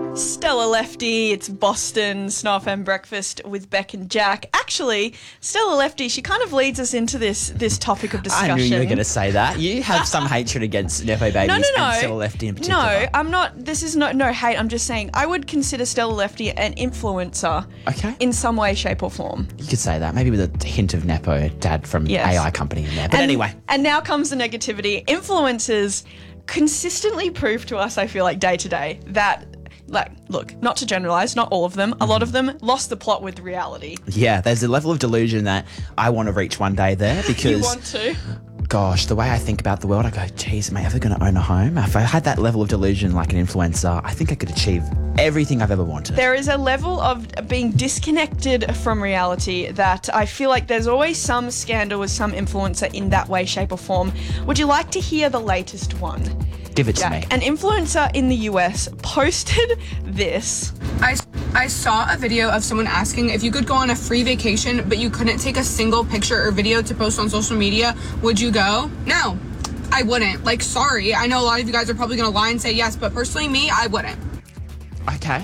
Stella Lefty, it's Boston Snow FM Breakfast with Beck and Jack. Actually, Stella Lefty, she kind of leads us into this topic of discussion. I knew you were going to say that. You have some hatred against Nepo Babies and Stella Lefty in particular. No, I'm not. This is no hate. I'm just saying I would consider Stella Lefty an influencer. Okay. In some way, shape or form. You could say that. Maybe with a hint of Nepo dad from AI company in there. But anyway. And now comes the negativity. Influencers consistently prove to us, I feel like, day to day, that... Like, look, not to generalise, not all of them. A lot of them lost the plot with reality. Yeah, there's a level of delusion that I want to reach one day there because... You want to? Gosh, the way I think about the world, I go, geez, am I ever going to own a home? If I had that level of delusion like an influencer, I think I could achieve everything I've ever wanted. There is a level of being disconnected from reality that I feel like there's always some scandal with some influencer in that way, shape or form. Would you like to hear the latest one? Give it to me. An influencer in the US posted this. I saw a video of someone asking if you could go on a free vacation, but you couldn't take a single picture or video to post on social media. Would you go? No, I wouldn't. Like, sorry. I know a lot of you guys are probably going to lie and say yes, but personally, me, I wouldn't. Okay.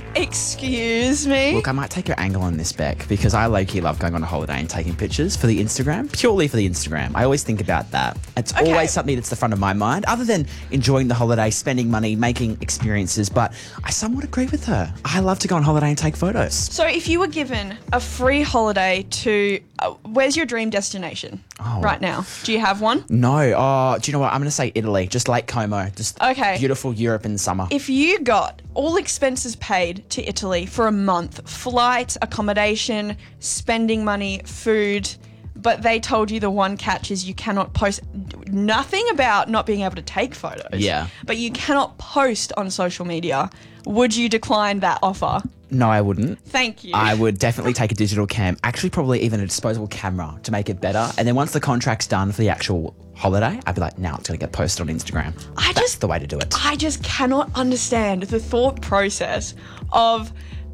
Excuse me? Look, I might take your angle on this, Beck, because I low-key love going on a holiday and taking pictures for the Instagram, purely for the Instagram. I always think about that. It's always something that's the front of my mind, other than enjoying the holiday, spending money, making experiences, but I somewhat agree with her. I love to go on holiday and take photos. So if you were given a free holiday to... where's your dream destination right now? Do you have one? No. Oh, do you know what? I'm going to say Italy, just Lake Como, just beautiful Europe in the summer. If you got all expenses paid to Italy for a month, flight, accommodation, spending money, food, but they told you the one catch is you cannot post nothing about not being able to take photos. Yeah. But you cannot post on social media. Would you decline that offer? No, I wouldn't. Thank you. I would definitely take a digital cam, actually probably even a disposable camera to make it better. And then once the contract's done for the actual holiday, I'd be like, now it's going to get posted on Instagram. That's the way to do it. I just cannot understand the thought process of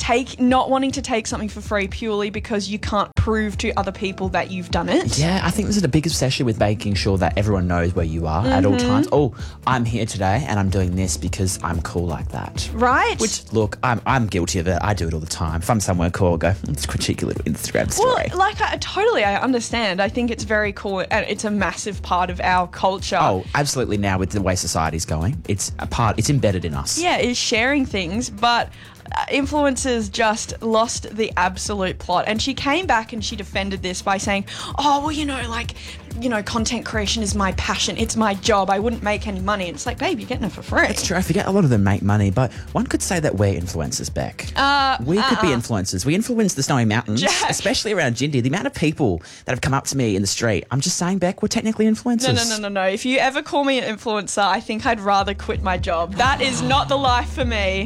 not wanting to take something for free purely because you can't prove to other people that you've done it. Yeah, I think this is a big obsession with making sure that everyone knows where you are at all times. Oh, I'm here today and I'm doing this because I'm cool like that. Right. Which, look, I'm guilty of it. I do it all the time. If I'm somewhere cool, I'll go, it's a cheeky little Instagram story. Well, like, I understand. I think it's very cool and it's a massive part of our culture. Oh, absolutely. Now with the way society's going, it's embedded in us. Yeah, it's sharing things, but influencers just lost the absolute plot. And she came back and she defended this by saying, oh, well, content creation is my passion. It's my job. I wouldn't make any money. And it's like, babe, you're getting it for free. It's true. I forget a lot of them make money, but one could say that we're influencers, Beck. We could be influencers. We influence the Snowy Mountains, Jack. especially around Jindy. The amount of people that have come up to me in the street, I'm just saying, Beck, we're technically influencers. No. If you ever call me an influencer, I think I'd rather quit my job. That is not the life for me.